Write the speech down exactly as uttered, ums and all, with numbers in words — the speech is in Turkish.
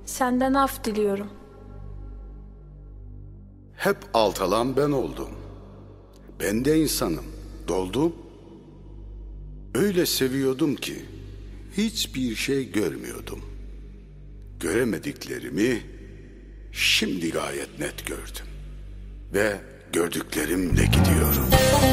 Senden af diliyorum. Hep altalan ben oldum. Ben de insanım, doldum. Öyle seviyordum ki hiçbir şey görmüyordum. Göremediklerimi şimdi gayet net gördüm. Ve gördüklerimle gidiyorum.